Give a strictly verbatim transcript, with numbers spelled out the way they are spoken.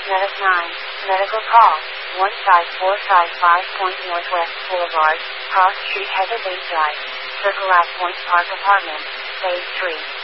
Medic nine, medical call, one five four five five Point Northwest Boulevard, Cross Street Heather Bay Drive, Circle at Point Park Apartment, Phase three.